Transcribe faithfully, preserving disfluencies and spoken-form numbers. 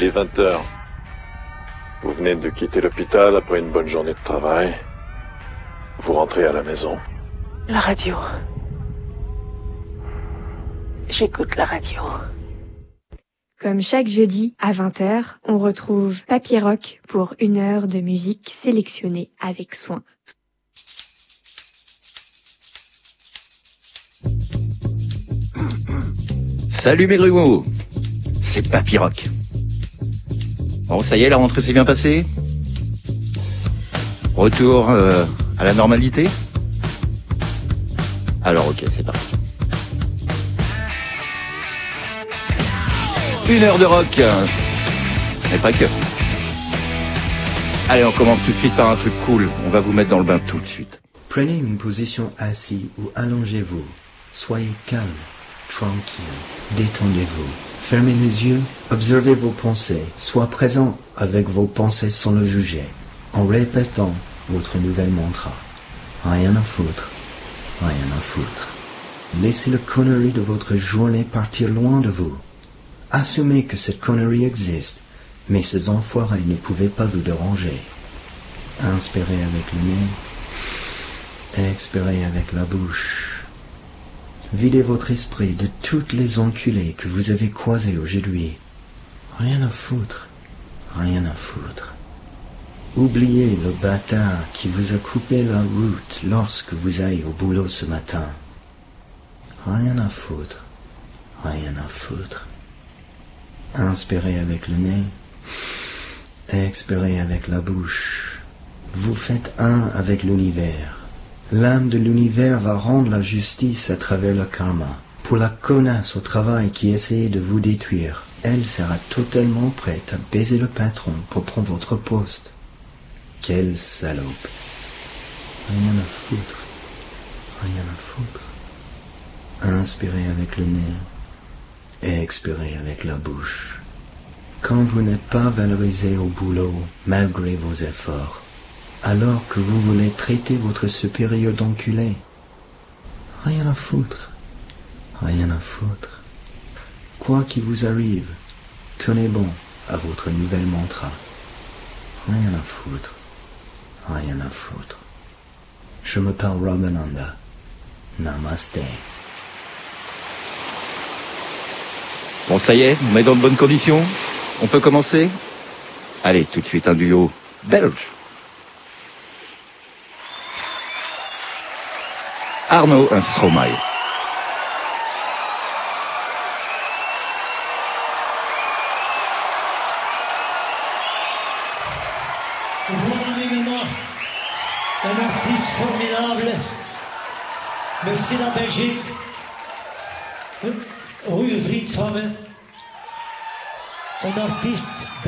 Il est vingt heures. Vous venez de quitter l'hôpital après une bonne journée de travail. Vous rentrez à la maison. La radio. J'écoute la radio. Comme chaque jeudi à vingt heures, on retrouve Papy Rock pour une heure de musique sélectionnée avec soin. Salut mes grumeaux, c'est Papy Rock. Bon, ça y est, la rentrée s'est bien passée. Retour euh, à la normalité. Alors ok, c'est parti. Une heure de rock, mais pas que. Allez, on commence tout de suite par un truc cool. On va vous mettre dans le bain tout de suite. Prenez une position assise ou allongez-vous. Soyez calme, tranquille, détendez-vous. Fermez les yeux, observez vos pensées. Soyez présent avec vos pensées sans le juger, en répétant votre nouvelle mantra. Rien à foutre, rien à foutre. Laissez le connerie de votre journée partir loin de vous. Assumez que cette connerie existe, mais ces enfoirés ne pouvaient pas vous déranger. Inspirez avec le nez, expirez avec la bouche. Videz votre esprit de toutes les enculées que vous avez croisées aujourd'hui. Rien à foutre, rien à foutre. Oubliez le bâtard qui vous a coupé la route lorsque vous allez au boulot ce matin. Rien à foutre, rien à foutre. Inspirez avec le nez, expirez avec la bouche. Vous faites un avec l'univers. L'âme de l'univers va rendre la justice à travers le karma. Pour la connasse au travail qui essayait de vous détruire, elle sera totalement prête à baiser le patron pour prendre votre poste. Quelle salope. Rien à foutre, rien à foutre. Inspirez avec le nez. Expirez avec la bouche. Quand vous n'êtes pas valorisé au boulot, malgré vos efforts, alors que vous voulez traiter votre supérieur d'enculé, rien à foutre, rien à foutre. Quoi qu'il vous arrive, tenez bon à votre nouvelle mantra. Rien à foutre, rien à foutre. Je m'appelle Ramananda. Namaste. Bon, ça y est, on met dans de bonnes conditions. On peut commencer? Allez, tout de suite un duo belge. Arno en Stromae. Voilà également un artiste formidable, merci la Belgique, goede vriend van me, een artiest